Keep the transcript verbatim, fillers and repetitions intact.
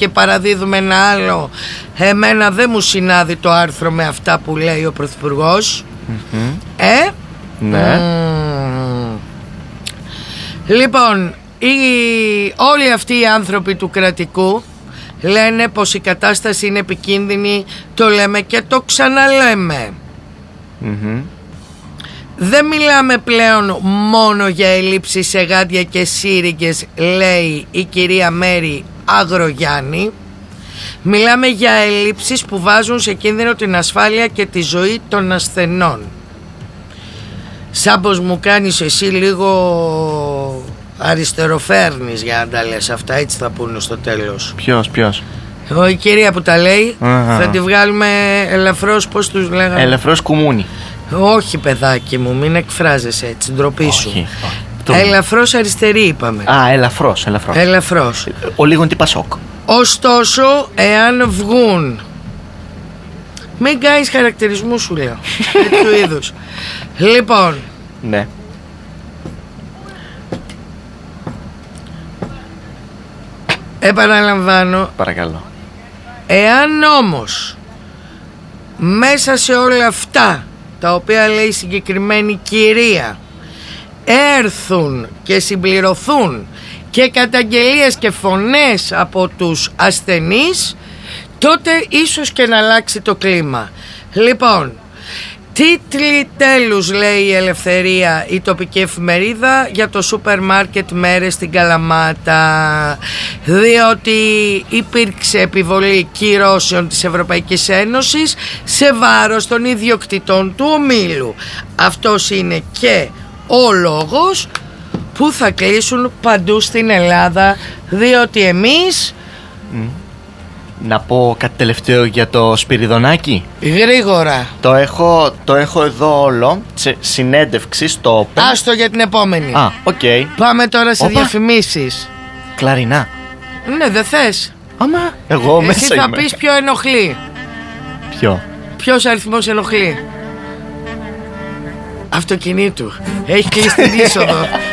και παραδίδουμε ένα άλλο. Εμένα δεν μου συνάδει το άρθρο με αυτά που λέει ο Πρωθυπουργός. Mm-hmm. Ε Ναι. Mm. Λοιπόν, οι, όλοι αυτοί οι άνθρωποι του κρατικού λένε πως η κατάσταση είναι επικίνδυνη. Το λέμε και το ξαναλέμε. Mm-hmm. Δεν μιλάμε πλέον μόνο για ελλείψεις σε γάντια και σύριγγες, λέει η κυρία Μέρη Αγρογιάννη. Μιλάμε για ελλείψεις που βάζουν σε κίνδυνο την ασφάλεια και τη ζωή των ασθενών. Σαν πως μου κάνεις εσύ λίγο αριστεροφέρνης για να τα λες αυτά, έτσι θα πούνε στο τέλος. Ποιος, ποιος? Εγώ, η κυρία που τα λέει, uh-huh. θα τη βγάλουμε ελαφρώς, πώς τους λέγανε? Ελαφρώς κουμούνι. Όχι παιδάκι μου, μην εκφράζεσαι έτσι, ντροπή σου. Όχι. Ελαφρώς αριστερή είπαμε. Α, ελαφρώς, ελαφρώς. Ελαφρώς. Ο λίγο τι Πασόκ. Ωστόσο, εάν βγουν, μην κάνεις χαρακτηρισμού σου λέω, τέτοιου είδους. Λοιπόν, ναι. επαναλαμβάνω. Παρακαλώ. Εάν όμως μέσα σε όλα αυτά τα οποία λέει η συγκεκριμένη κυρία έρθουν και συμπληρωθούν και καταγγελίες και φωνές από τους ασθενείς, τότε ίσως και να αλλάξει το κλίμα. Λοιπόν, τίτλοι τέλους, λέει η Ελευθερία, η τοπική εφημερίδα, για το σούπερ μάρκετ Μέρες στην Καλαμάτα, διότι υπήρξε επιβολή κυρώσεων της Ευρωπαϊκής Ένωσης σε βάρος των ιδιοκτητών του ομίλου. Αυτός είναι και ο λόγος που θα κλείσουν παντού στην Ελλάδα, διότι εμείς... Mm. Να πω κάτι τελευταίο για το Σπυριδονάκι. Γρήγορα. Το έχω, το έχω εδώ όλο σε συνέντευξη στο... Άστο για την επόμενη. Α, οκ. Okay. Πάμε τώρα σε Οπα. διαφημίσεις. Κλαρινά. Ναι, δεν θες? Άμα, εγώ Εσύ μέσα θα είμαι. πεις ποιο ενοχλεί. Ποιο? Ποιος αριθμός ενοχλεί? Αυτοκινήτου. Έχει κλείσει την είσοδο.